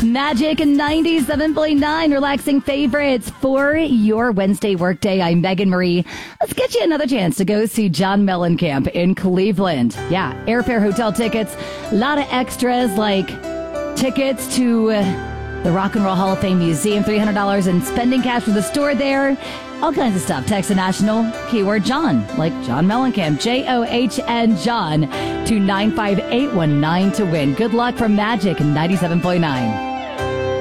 Magic 97.9, relaxing favorites for your Wednesday workday. I'm Megan Marie. Let's get you another chance to go see John Mellencamp in Cleveland. Yeah, airfare, hotel tickets, a lot of extras like tickets to the Rock and Roll Hall of Fame Museum, $300 in spending cash for the store there. All kinds of stuff. Text the national keyword John, like John Mellencamp, John, John, to 95819 to win. Good luck from Magic 97.9.